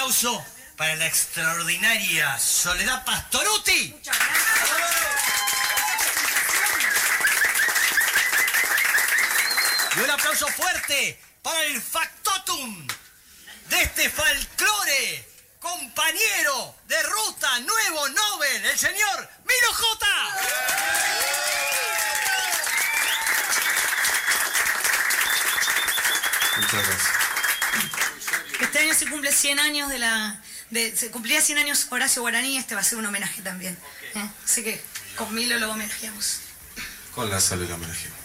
aplauso para la extraordinaria Soledad Pastorutti. Muchas gracias. Y un aplauso fuerte para el factotum de este folclore, compañero de ruta, nuevo Nobel, el señor Milo J. Muchas gracias. Este año se cumple 100 años se cumplía 100 años Horacio Guaraní, este va a ser un homenaje también. Así que con Milo lo homenajeamos. Con la salud y la homenaje.